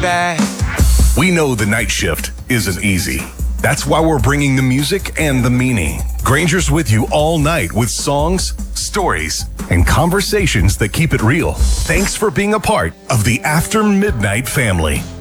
baby. We know the night shift isn't easy. That's why we're bringing the music and the meaning. Granger's with you all night with songs, stories, and conversations that keep it real. Thanks for being a part of the After Midnight family.